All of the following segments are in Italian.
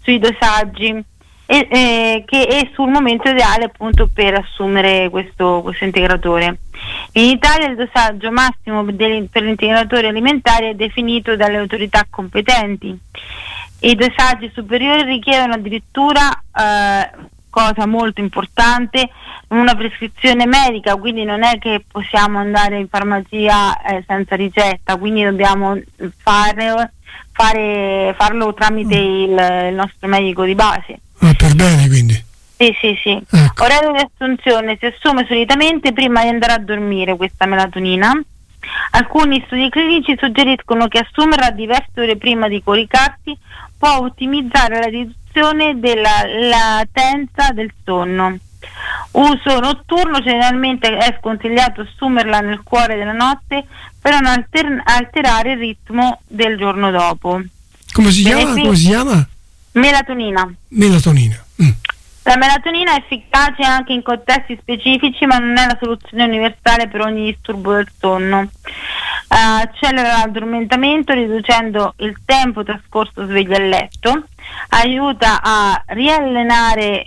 sui dosaggi e sul momento ideale appunto per assumere questo integratore. In Italia il dosaggio massimo per l'integratore alimentare è definito dalle autorità competenti. I dosaggi superiori richiedono addirittura, cosa molto importante, una prescrizione medica, quindi non è che possiamo andare in farmacia senza ricetta, quindi dobbiamo farlo tramite il nostro medico di base. Per bene, quindi. Sì. Ecco. Orario di assunzione: si assume solitamente prima di andare a dormire questa melatonina. Alcuni studi clinici suggeriscono che assumerla diverse ore prima di coricarsi può ottimizzare la riduzione della latenza del sonno. Uso notturno: generalmente è sconsigliato assumerla nel cuore della notte per non alterare il ritmo del giorno dopo. Come si chiama? Melatonina. La melatonina è efficace anche in contesti specifici, ma non è la soluzione universale per ogni disturbo del sonno. Accelera l'addormentamento riducendo il tempo trascorso svegli a letto, aiuta a rialienare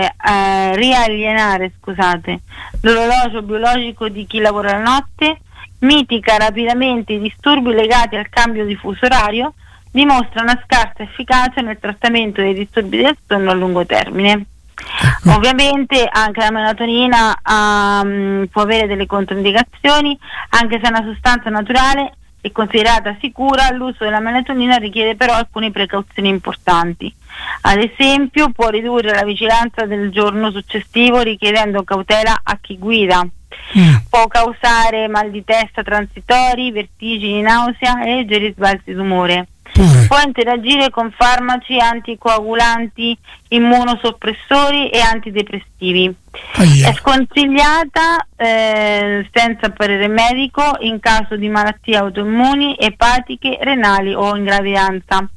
l'orologio biologico di chi lavora la notte, mitiga rapidamente i disturbi legati al cambio di fuso orario, dimostra una scarsa efficacia nel trattamento dei disturbi del sonno a lungo termine. Ovviamente anche la melatonina può avere delle controindicazioni, anche se è una sostanza naturale e considerata sicura. L'uso della melatonina richiede però alcune precauzioni importanti. Ad esempio, può ridurre la vigilanza del giorno successivo, richiedendo cautela a chi guida. Può causare mal di testa transitori, vertigini, nausea e leggeri sbalzi d'umore. Può interagire con farmaci anticoagulanti, immunosoppressori e antidepressivi. È sconsigliata senza parere medico in caso di malattie autoimmuni, epatiche, renali o in gravidanza.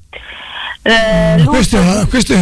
Questo non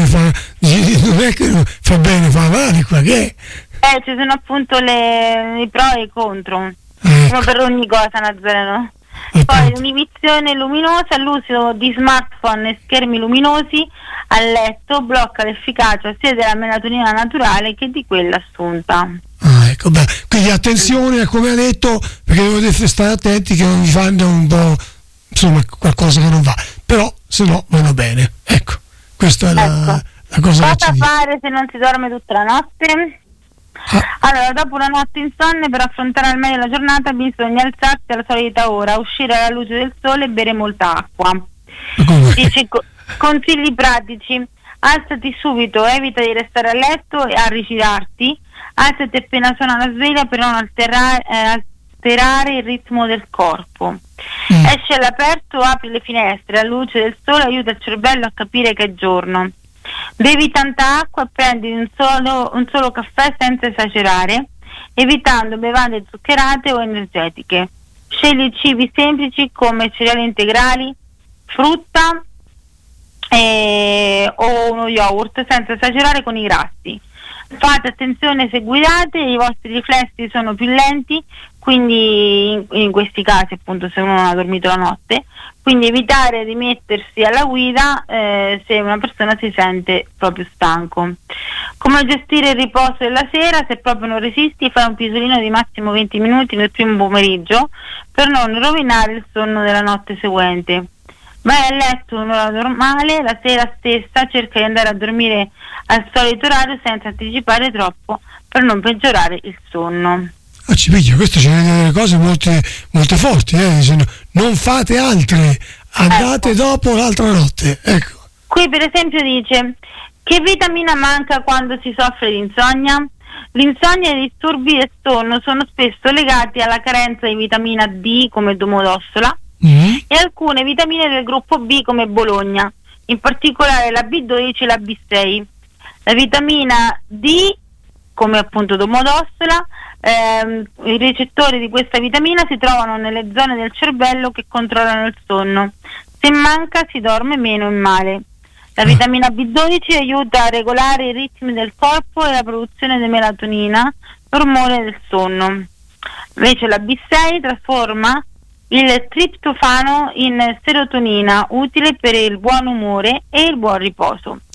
è che fa bene, fa male qua, che ci sono appunto i pro e i contro, uno per ogni cosa, Nazareno. Poi l'inibizione luminosa: l'uso di smartphone e schermi luminosi a letto blocca l'efficacia sia della melatonina naturale che di quella assunta. Ecco, beh, quindi attenzione a come ha detto, perché dovete stare attenti che non vi fanno un po', insomma, qualcosa che non va, però se no vanno bene. Ecco, questa è la cosa che ci fare se non si dorme tutta la notte? Allora, dopo una notte insonne, per affrontare al meglio la giornata bisogna alzarsi alla solita ora, uscire alla luce del sole e bere molta acqua. Dice consigli pratici: alzati subito, evita di restare a letto e a rigirarti, alzati appena suona la sveglia per non alterare il ritmo del corpo. Esci all'aperto, apri le finestre, la luce del sole aiuta il cervello a capire che è giorno. Bevi tanta acqua e prendi un solo caffè senza esagerare, evitando bevande zuccherate o energetiche. Scegli cibi semplici come cereali integrali, frutta o uno yogurt, senza esagerare con i grassi. Fate attenzione se guidate, i vostri riflessi sono più lenti, quindi in questi casi appunto se uno non ha dormito la notte, quindi evitare di mettersi alla guida se una persona si sente proprio stanco. Come gestire il riposo della sera: se proprio non resisti, fai un pisolino di massimo 20 minuti nel primo pomeriggio per non rovinare il sonno della notte seguente. Vai a letto un'ora normale, la sera stessa cerca di andare a dormire al solito orario senza anticipare troppo per non peggiorare il sonno. Ci piglia, questo ci vede delle cose molto forti, non fate altre, andate dopo l'altra notte. Ecco. Qui per esempio dice: che vitamina manca quando si soffre di insonnia? L'insonnia e i disturbi del sonno sono spesso legati alla carenza di vitamina D come domodossola e alcune vitamine del gruppo B come bologna, in particolare la B12 e la B6. La vitamina D, come appunto domodossola, i recettori di questa vitamina si trovano nelle zone del cervello che controllano il sonno. Se manca si dorme meno e male. La vitamina B12 aiuta a regolare i ritmi del corpo e la produzione di melatonina, l'ormone del sonno. Invece la B6 trasforma il triptofano in serotonina, utile per il buon umore e il buon riposo.